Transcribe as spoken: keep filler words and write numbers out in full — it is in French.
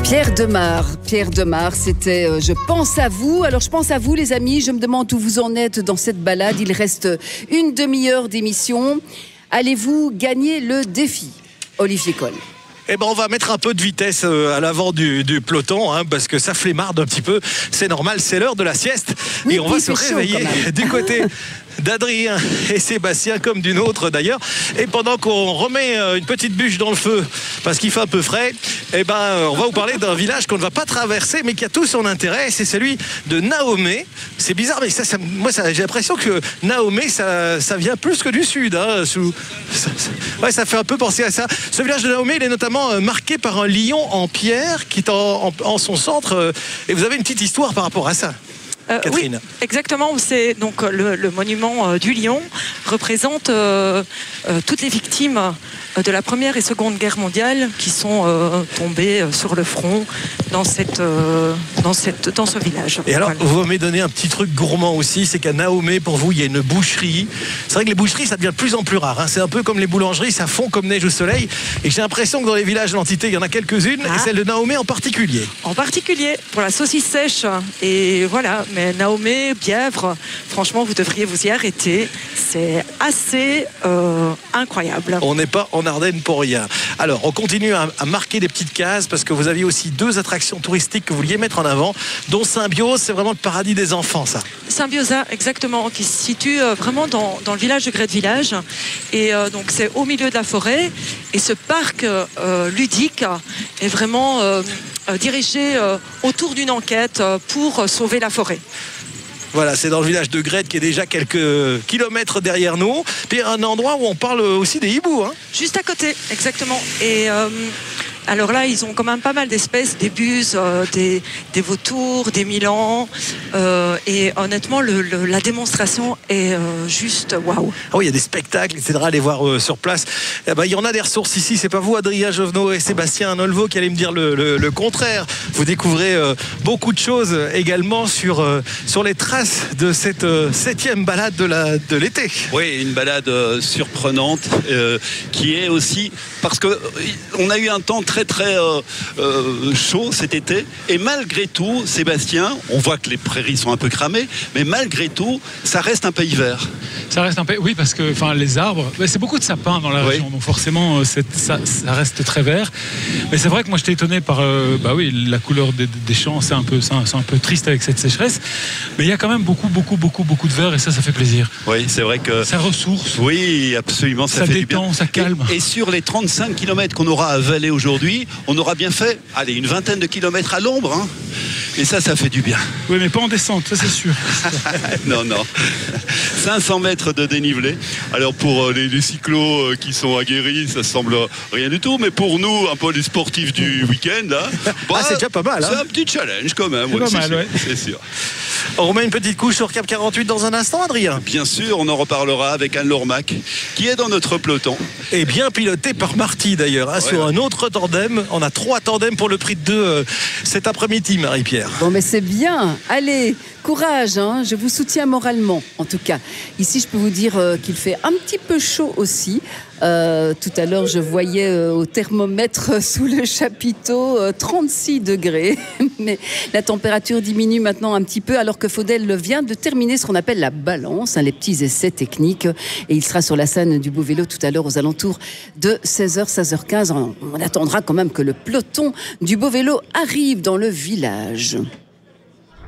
Pierre Demar, Pierre Demar, c'était euh, « Je pense à vous ». Alors je pense à vous les amis, je me demande où vous en êtes dans cette balade. Il reste une demi-heure d'émission. Allez-vous gagner le défi, Olivier Coll? Eh ben, on va mettre un peu de vitesse à l'avant du, du peloton, hein, parce que ça flémarde un petit peu. C'est normal, c'est l'heure de la sieste. Oui, et on va se chaud, réveiller du côté d'Adrien et Sébastien, comme d'une autre d'ailleurs. Et pendant qu'on remet une petite bûche dans le feu, parce qu'il fait un peu frais, eh ben, on va vous parler d'un village qu'on ne va pas traverser, mais qui a tout son intérêt. C'est celui de Naomé. C'est bizarre, mais ça, ça moi, ça, j'ai l'impression que Naomé, ça, ça vient plus que du sud. Hein, sous, ça, ça, ouais, ça fait un peu penser à ça. Ce village de Naomé, il est notamment marqué par un lion en pierre qui est en, en, en son centre. Et vous avez une petite histoire par rapport à ça. Euh, Catherine. Oui, exactement. C'est donc le, le monument euh, du Lion représente euh, euh, toutes les victimes euh, de la Première et Seconde Guerre mondiale qui sont euh, tombées euh, sur le front dans cette euh, dans cette dans ce village. Et alors, voilà. vous m'avez donné un petit truc gourmand aussi, c'est qu'à Naomé, pour vous, il y a une boucherie. C'est vrai que les boucheries, ça devient de plus en plus rare. Hein. C'est un peu comme les boulangeries, ça fond comme neige au soleil. Et j'ai l'impression que dans les villages de l'entité, il y en a quelques-unes, ah. et celle de Naomé en particulier. En particulier pour la saucisse sèche. Et voilà. Mais Naomé, Bièvre, franchement, vous devriez vous y arrêter. C'est assez euh, incroyable. On n'est pas en Ardennes pour rien. Alors, on continue à, à marquer des petites cases parce que vous aviez aussi deux attractions touristiques que vous vouliez mettre en avant, dont Symbiose, c'est vraiment le paradis des enfants, ça. Symbiosa, exactement, qui se situe vraiment dans, dans le village de Grette-Village. Et euh, donc, c'est au milieu de la forêt. Et ce parc euh, ludique est vraiment euh, dirigé euh, autour d'une enquête pour sauver la forêt. Voilà, c'est dans le village de Grette qui est déjà quelques kilomètres derrière nous. Puis un endroit où on parle aussi des hiboux. Hein. Juste à côté, exactement. Et euh, alors là, ils ont quand même pas mal d'espèces, des buses, euh, des, des vautours, des milans. Euh, et honnêtement, le, le, la démonstration est euh, juste waouh. Ah oui, il y a des spectacles, et cetera. Allez voir euh, sur place. Eh ben, il y en a des ressources ici. C'est pas vous, Adrien Jovenot et Sébastien Nolvo, qui allez me dire le, le, le contraire. Vous découvrez euh, beaucoup de choses également sur, euh, sur les traces de cette euh, septième balade de, la, de l'été. Oui, une balade euh, surprenante euh, qui est aussi parce que euh, on a eu un temps très très euh, euh, chaud cet été et malgré tout, Sébastien, on voit que les prairies sont un peu cramées, mais malgré tout, ça reste un pays vert. Ça reste un pays, oui, parce que enfin les arbres, c'est beaucoup de sapins dans la oui. région, donc forcément c'est, ça, ça reste très vert. Mais c'est vrai que moi j'étais étonné par, euh, bah oui, la couleur des, des champs, c'est un peu, c'est un, c'est un peu triste avec cette sécheresse. Mais il y a quand même beaucoup, beaucoup, beaucoup, beaucoup de vert et ça, ça fait plaisir. Oui, c'est vrai que ça ressource. Oui, absolument, ça, ça fait détend, du bien. Ça calme. Et, et sur les trente-cinq kilomètres qu'on aura à avaler aujourd'hui, on aura bien fait, allez, une vingtaine de kilomètres à l'ombre. Hein. Et ça, ça fait du bien. Oui, mais pas en descente, ça c'est sûr. non, non. cinq cents mètres de dénivelé. Alors pour les, les cyclos qui sont aguerris, ça semble rien du tout. Mais pour nous, un peu les sportifs du week-end, là, bah, ah, c'est déjà pas mal. Hein. C'est un petit challenge quand même. C'est ouais, pas c'est mal, sûr, ouais. C'est sûr. On remet une petite couche sur Cap quarante-huit dans un instant, Adrien. Bien sûr, on en reparlera avec Anne Lourmac, qui est dans notre peloton. Et bien piloté par Marty d'ailleurs, hein, ouais, sur ouais. un autre tandem. On a trois tandems pour le prix de deux euh, cet après-midi, Marie-Pierre. Bon, mais c'est bien. Allez, courage, hein. Je vous soutiens moralement, en tout cas. Ici, je peux vous dire euh, qu'il fait un petit peu chaud aussi. Euh, tout à l'heure, je voyais euh, au thermomètre sous le chapiteau euh, trente-six degrés. Mais la température diminue maintenant un petit peu, alors que Faudel vient de terminer ce qu'on appelle la balance, hein, les petits essais techniques. Et il sera sur la scène du Beau Vélo tout à l'heure aux alentours de seize heures, seize heures quinze. On attendra quand même que le peloton du Beau Vélo arrive dans le village.